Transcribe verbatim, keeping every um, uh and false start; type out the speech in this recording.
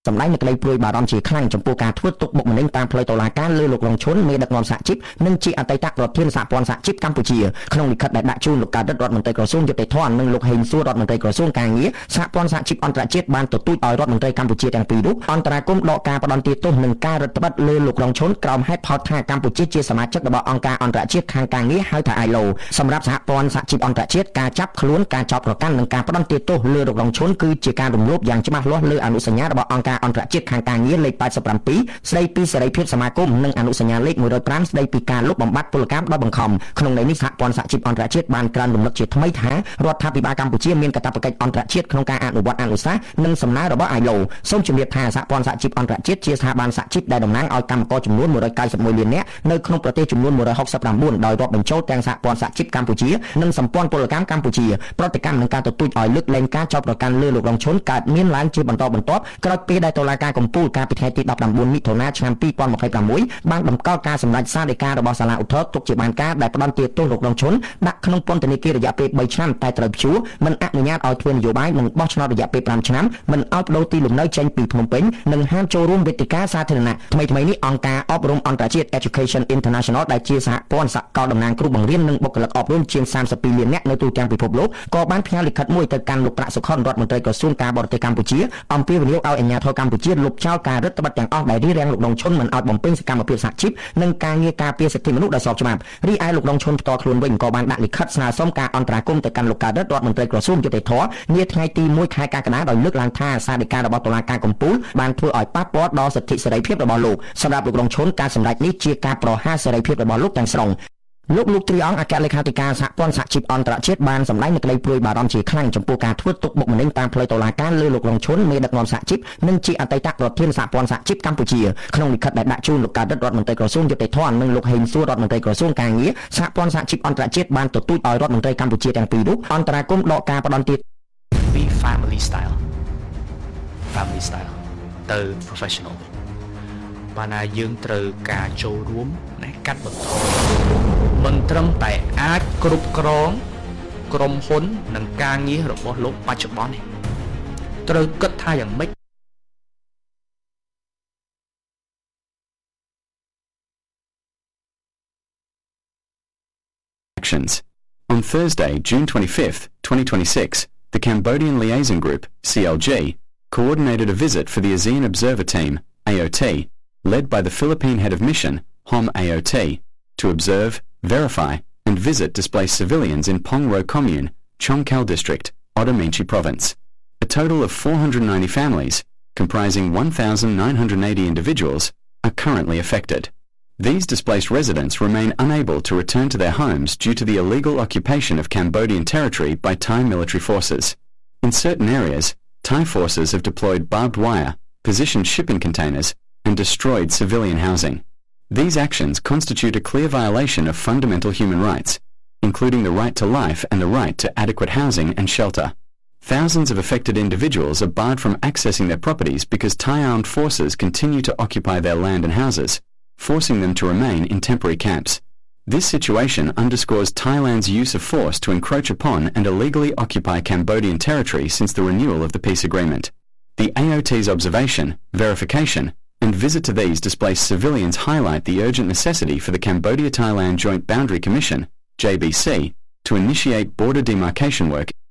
សម្ដែងនូវក្តីព្រួយបារម្ភជាខ្លាំងចំពោះការធ្វើទុកបុកម្នេញតាមផ្លូវតុលាការលើលោករងឈុនមេដឹកនាំសហជីពនិងជាអតីតប្រធានសហព័ន្ធសហជីពកម្ពុជាក្នុងលិខិតដែលដាក់ជូនលោកកើតរិទ្ធរដ្ឋមន្ត្រីក្រសួងយុតិធម៌និងលោកហេងសួររដ្ឋមន្ត្រីក្រសួងការងារសហព័ន្ធសហជីពអន្តរជាតិបានទទូចឲ្យរដ្ឋមន្ត្រីកម្ពុជាទាំងពីររូបអន្តរាគមន៍ដកការផ្ដន្ទាទោសនិងការរដ្ឋបិទលើលោករងឈុនក្រោមហេតុផលថាកម្ពុជាជាសមាជិករបស់អង្គការអន្តរជាតិខាងការងារហៅថា I L O សម្រាប់សហព័ន្ធសហជីពអន្តរជាតិការចាប់ខ្លួនការចោទប្រកាន់និងការផ្ដន្ទាទោសលើលោករងឈុនគឺជាការរំលោភយ៉ាងច្បាស់លាស់លើអនុសញ្ញារបស់អង្គការអន្តរជាតិខាងការងារលេខแปดสิบเจ็ดស្ដីពីសេរីភាពសមាគមនិងអនុសញ្ញាលេខមួយរយប្រាំស្ដីពីការលុបបំបាត់ពលកម្មដោយបង្ខំក្នុងន័យនេះសហព័ន្ធសហជីពអន្តរជាតិបានក្រើនរំលឹកជាថ្មីថារដ្ឋាភិបាលកម្ពុជាមានកាតព្វកិច្ចអន្តរជាតិក្នុងការអនុវត្តអនុសាសន៍និងសំណើរបស់ I L O សូមជម្រាបថាសហព័ន្ធសហជីពអន្តរជាតិជាស្ថាប័នសហជីពដែលតំណាងឲ្យកម្មករចំនួនមួយរយเก้าสิบเอ็ดលាននាក់នៅក្នុងប្រទេសចំនួនមួយរយหกสิบเก้าដោយរាប់បញ្ចូលទាំងសហព័ន្ធសហជីពកម្ពុជានិងសម្ព័ន្ធពលកម្មកម្ពុជាប្រតិកម្មនឹងការទទូចឲ្យលើកលែងការចោទប្រកាន់លើលោករងឈុនកើតមានឡើងជាបន្តបន្ទាប់ក្រោយពេលដែលតុលាការកំពូលកាលពីថ្ងៃទីដប់ប្រាំបួនមិថុនាឆ្នាំពីរពាន់ยี่สิบหกបានតម្កល់ការសម្រេចសារដីការបស់សាលាឧទ្ធរណ៍ទុកជាបានការដែលផ្ដន្ទាទោសលោករងឈុនដាក់ក្នុងពន្ធនាគាររយៈពេលបីឆ្នាំតែត្រូវព្យួរមិនអនុញ្ញាតឲ្យធ្វើនយោបាយនិងបោះឆ្នោតរយៈពេល5ឆ្នាំមិនឲ្យបដូរទីលំនៅចេញពីភ្នំពេញនិងហាមចូលរួមវេទិកាសាធារណៈថ្មីៗនេះអង្គការអប់រំអន្តរជាតិ Education International ដែលជាសហព័ន្ធសកលតំណាងគ្រូបង្រៀននិងបុគ្គលិកអប់រំជាងសាមសិបពីរលាននាក់នៅទូទាំងពិភពលោកក៏បានផ្ញើលិខិតមួយទៅកាន់លោកប្រាក់សុខុនរដ្ឋមន្ត្រីក្រសួងការបរទេសកម្ពុជាអំពាវនាវឲ្យអាជ្ញាធរកម្ពុជាលុបចោលការរដ្ឋបិទទាំងអស់ដែលរារាំងលោករងឈុនមិនឲ្យបំពេញសកម្មភាពសហជីពនិងការងារការពារសិទ្ធិមនុស្សដោយស្របច្បាប់រីឯលោករងឈុនផ្ទាល់ខ្លួនវិញក៏បានដាក់លិខិតស្នើសុំការអន្តរាគមន៍ទៅកាន់លោកកើតរិទ្ធរដ្ឋមន្ត្រីក្រសួងយុតិធម៌នាថ្ងៃទីមួយខែកក្កដាដោយលើកឡើងថាសារដីការបស់តុលាការកំពូលបានធ្វើឲ្យប៉ះពាល់ដល់សិទ្ធិសេរីភាពរបស់លោកសម្រាប់លោករងឈុនការសម្ដែងនេះជាការប្រហារសេរីភាពរបស់លោកទាំងស្រុងលោកលោកទ្រីអង្គអគ្គលេខាធិការសហព័ន្ធសហជីពអន្តរជាតិបានសម្ដែងនូវក្តីព្រួយបារម្ភជាខ្លាំងចំពោះការធ្វើទុកបុកម្នេញតាមផ្លូវតុលាការលើលោករងឈុនមេដឹកនាំសហជីពនិងជាអតីតប្រធានសហព័ន្ធសហជីពកម្ពុជាក្នុងលិខិតដែលដាក់ជូនលោកកើតរិទ្ធរដ្ឋមន្ត្រីក្រសួងយុតិធម៌និងលោកហេងសួររដ្ឋមន្ត្រីក្រសួងការងារសហព័ន្ធសហជីពអន្តរជាតិបានទទូចឲ្យរដ្ឋមន្ត្រីកម្ពុជាទាំងពីររូបអន្តរាគមន៍ដកការផ្ដន្ទាពី family style family style ទៅ professional បានណាយើងត្រូវការចូលរួមណាកាត់បន្ថយមិនត្រឹមតែអាចគ្រប់គ្រងក្រុមហ៊ុននិងការងាររបស់លោកបច្ចុប្បន្ននេះត្រូវគិតថាយ៉ាងម៉េច Actions. On Thursday, June twenty-fifth, twenty twenty-six, the Cambodian Liaison Group, C L G, coordinated a visit for the ASEAN Observer Team, A O T, led by the Philippine Head of Mission, H O M A O T, to observe, verify, and visit displaced civilians in Pong Ro Commune, Chongkal District, Otta Meanchey Province. A total of four hundred ninety families, comprising one thousand nine hundred eighty individuals, are currently affected. These displaced residents remain unable to return to their homes due to the illegal occupation of Cambodian territory by Thai military forces. In certain areas, Thai forces have deployed barbed wire, positioned shipping containers, and destroyed civilian housing. These actions constitute a clear violation of fundamental human rights, including the right to life and the right to adequate housing and shelter. Thousands of affected individuals are barred from accessing their properties because Thai armed forces continue to occupy their land and houses, forcing them to remain in temporary camps. This situation underscores Thailand's use of force to encroach upon and illegally occupy Cambodian territory since the renewal of the peace agreement. The A O T's observation, verification, and visit to these displaced civilians highlight the urgent necessity for the Cambodia-Thailand Joint Boundary Commission, J B C, to initiate border demarcation work